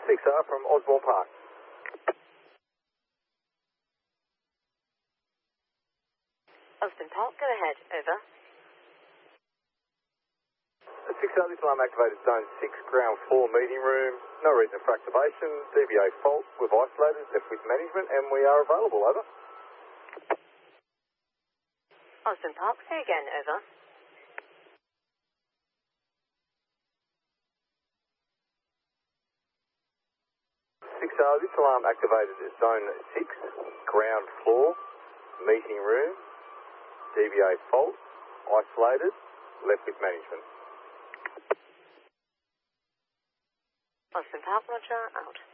6R from Osborne Park. Osborne Park, go ahead. Over. 6R, this alarm activated zone 6, ground floor meeting room. No reason for activation. DBA fault. We've isolated, left with management, and we are available. Over. Osborne Park, say again. Over. 6R, this alarm activated zone 6, ground floor meeting room. DBA fault. Isolated, left with management. Osborne Park, Roger, out.